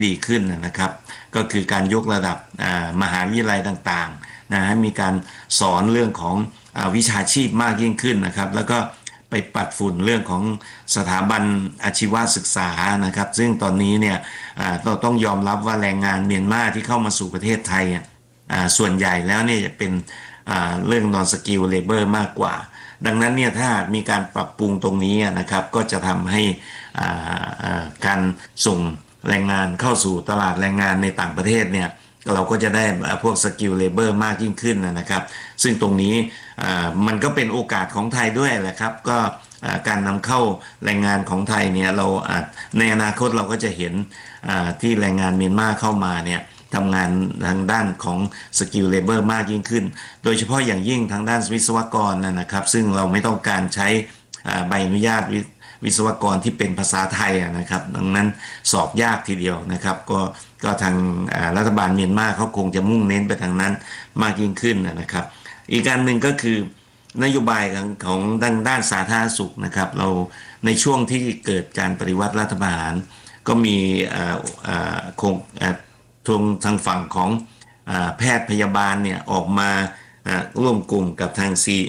ดีขึ้นนะครับก็คือการยกระดับมหาวิทยาลัยต่างๆนะมีการสอนเรื่องของวิชาชีพมากยิ่งขึ้นนะครับแล้วก็ไปปัดฝุ่นเรื่องของสถาบันอาชีวศึกษานะครับซึ่งตอนนี้เนี่ยเราต้องยอมรับว่าแรงงานเมียนมาที่เข้ามาสู่ประเทศไทยส่วนใหญ่แล้วเนี่ยจะเป็นเรื่อง non skill labor มากกว่าดังนั้นเนี่ยถ้ามีการปรับปรุงตรงนี้นะครับก็จะทำให้การส่งแรงงานเข้าสู่ตลาดแรงงานในต่างประเทศเนี่ยเราก็จะได้พวกสกิลเลเบอร์มากยิ่งขึ้นนะครับซึ่งตรงนี้มันก็เป็นโอกาสของไทยด้วยแหละครับก็การนำเข้าแรงงานของไทยเนี่ยเราในอนาคตเราก็จะเห็นที่แรงงานเมียนมาเข้ามาเนี่ยทำงานทางด้านของสกิลเลเบอร์มากยิ่งขึ้นโดยเฉพาะอย่างยิ่งทางด้านวิศวกรนะครับซึ่งเราไม่ต้องการใช้ใบอนุญาตวิศวกรที่เป็นภาษาไทยนะครับดังนั้นสอบยากทีเดียวนะครับก็ทางรัฐบาลเมียนมาเขาคงจะมุ่งเน้นไปทางนั้นมากยิ่งขึ้นนะครับอีกการหนึ่งก็คือนโยบายของด้านสาธารณสุขนะครับเราในช่วงที่เกิดการปฏิวัติรัฐประหารก็มีโครงทางฝั่งของแพทย์พยาบาลเนี่ยออกมาร่วมกลุ่มกับทาง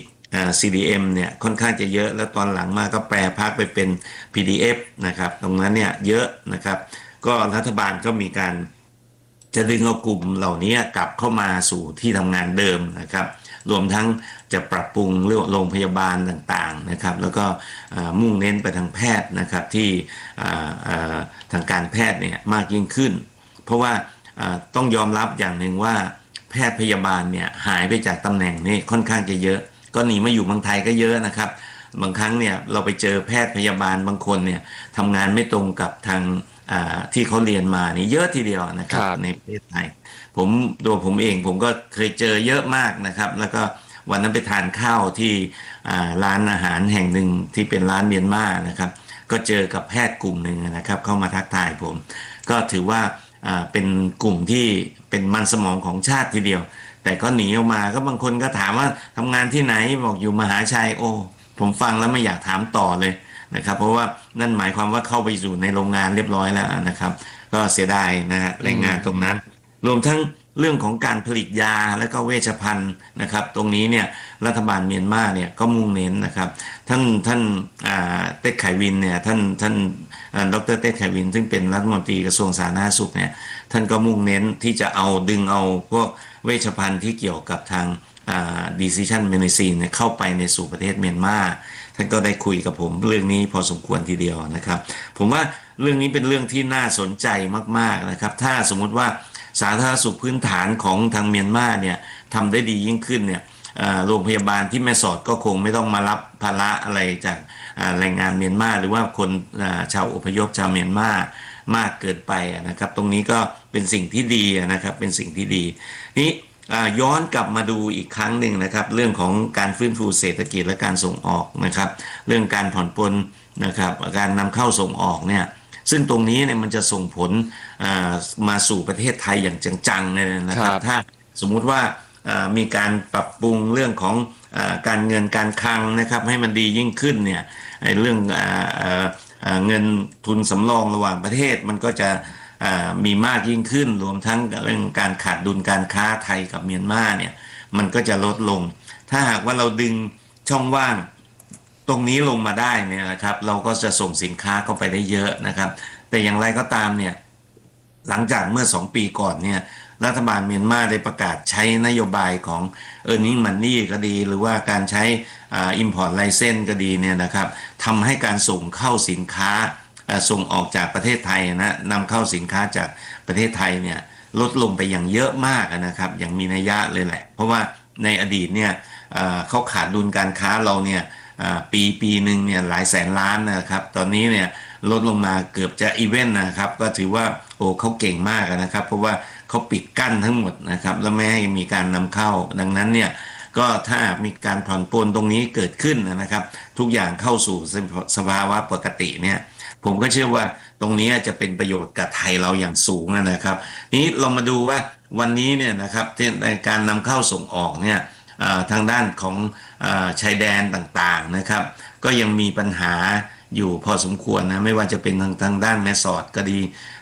CDM เนี่ยค่อนข้างจะเยอะแล้วตอนหลังมาก็แปรภาคไปเป็น PDF นะครับตรงนั้นเนี่ยเยอะนะครับก็รัฐบาลก็มีการจะดึงเอากลุ่มเหล่านี้กลับเข้ามาสู่ที่ทำงานเดิมนะครับรวมทั้งจะปรับปรุงเรื่องโรงพยาบาลต่างๆนะครับแล้วก็มุ่งเน้นไปทางแพทย์นะครับที่ทางการแพทย์เนี่ยมากยิ่งขึ้นเพราะว่าต้องยอมรับอย่างหนึ่งว่าแพทย์พยาบาลเนี่ยหายไปจากตำแหน่งนี้ค่อนข้างจะเยอะก็หนีมาอยู่เมืองไทยก็เยอะนะครับบางครั้งเนี่ยเราไปเจอแพทย์พยาบาลบางคนเนี่ยทำงานไม่ตรงกับทางที่เขาเรียนมานี่เยอะทีเดียวนะครับในประเทศไทยตัวผมเองผมก็เคยเจอเยอะมากนะครับแล้วก็วันนั้นไปทานข้าวที่ร้านอาหารแห่งหนึ่งที่เป็นร้านเมียนมานะครับก็เจอกับแพทย์กลุ่มหนึ่งนะครับเข้ามาทักทายผมก็ถือว่าเป็นกลุ่มที่เป็นมันสมองของชาติทีเดียวแต่ก็หนีออกมาก็บางคนก็ถามว่าทำงานที่ไหนบอกอยู่มหาชัยโอ้ผมฟังแล้วไม่อยากถามต่อเลยนะครับเพราะว่านั่นหมายความว่าเข้าไปอยู่ในโรงงานเรียบร้อยแล้วนะครับก็เสียดายนะฮะแรงงานตรงนั้นรวมทั้งเรื่องของการผลิตยาและก็เวชภัณฑ์นะครับตรงนี้เนี่ยรัฐบาลเมียนมาเนี่ยก็มุ่งเน้นนะครับท่านเต็ดไขวินเนี่ยท่านดรเต็ดไขวินซึ่งเป็นรัฐมนตรีกระทรวงสาธารณสุขเนี่ยท่านก็มุ่งเน้นที่จะดึงเอาพวกเวชภัณฑ์ที่เกี่ยวกับทางdecision medicine เนี่ยเข้าไปในสู่ประเทศเมียนมาท่านก็ได้คุยกับผมเรื่องนี้พอสมควรทีเดียวนะครับผมว่าเรื่องนี้เป็นเรื่องที่น่าสนใจมากๆนะครับถ้าสมมุติว่าสาธารณสุขพื้นฐานของทางเมียนมาเนี่ยทำได้ดียิ่งขึ้นเนี่ยโรงพยาบาลที่แม่สอดก็คงไม่ต้องมารับภาระอะไรจากแรงงานเมียนมาหรือว่าคนชาวอพยพชาวเมียนมามากเกินไปนะครับตรงนี้ก็เป็นสิ่งที่ดีนะครับเป็นสิ่งที่ดีนี้ย้อนกลับมาดูอีกครั้งหนึ่งนะครับเรื่องของการฟื้นฟูเศรษฐกิจและการส่งออกนะครับเรื่องการผ่อนปลนนะครับการนำเข้าส่งออกเนี่ยซึ่งตรงนี้เนี่ยมันจะส่งผลมาสู่ประเทศไทยอย่างจังๆเลยนะครับถ้าสมมุติว่ามีการปรับปรุงเรื่องของการเงินการคลังนะครับให้มันดียิ่งขึ้นเนี่ยเรื่องเงินทุนสำรองระหว่างประเทศมันก็จะมีมากยิ่งขึ้นรวมทั้งเรื่องการขาดดุลการค้าไทยกับเมียนมาเนี่ยมันก็จะลดลงถ้าหากว่าเราดึงช่องว่างตรงนี้ลงมาได้เนี่ยนะครับเราก็จะส่งสินค้าเข้าไปได้เยอะนะครับแต่อย่างไรก็ตามเนี่ยหลังจากเมื่อ2 ปีก่อนเนี่ยรัฐบาลเมียนมาได้ประกาศใช้นโยบายของ Earning Money ก็ดีหรือว่าการใช้Import License ก็ดีเนี่ยนะครับทำให้การส่งเข้าสินค้าส่งออกจากประเทศไทยนะนำเข้าสินค้าจากประเทศไทยเนี่ยลดลงไปอย่างเยอะมากนะครับอย่างมีนัยยะเลยแหละเพราะว่าในอดีตเนี่ยเขาขาดดุลการค้าเราเนี่ยปีหนึ่งเนี่ยหลายแสนล้านนะครับตอนนี้เนี่ยลดลงมาเกือบจะอีเวนต์นะครับก็ถือว่าโอ้เขาเก่งมากนะครับเพราะว่าเขาปิดกั้นทั้งหมดนะครับแล้วไม่ให้มีการนำเข้าดังนั้นเนี่ยก็ถ้ามีการผ่อนปลนตรงนี้เกิดขึ้นนะครับทุกอย่างเข้าสู่สภาวะปกติเนี่ยผมก็เชื่อว่าตรงนี้จะเป็นประโยชน์กับไทยเราอย่างสูงนะครับนี้เรามาดูว่าวันนี้เนี่ยนะครับในการนำเข้าส่งออกเนี่ยทางด้านของชายแดนต่างๆนะครับก็ยังมีปัญหาอยู่พอสมควรนะไม่ว่าจะเป็นทางด้านแม่สอดก็ดี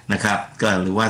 นะครับก็หรือว่า